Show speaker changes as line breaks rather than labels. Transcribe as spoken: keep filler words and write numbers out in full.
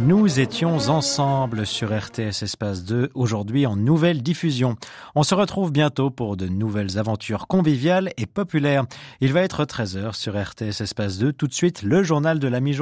Nous étions ensemble sur R T S Espace deux, aujourd'hui en nouvelle diffusion. On se retrouve bientôt pour de nouvelles aventures conviviales et populaires. Il va être treize heures sur R T S Espace deux. Tout de suite, le journal de la mi-journée.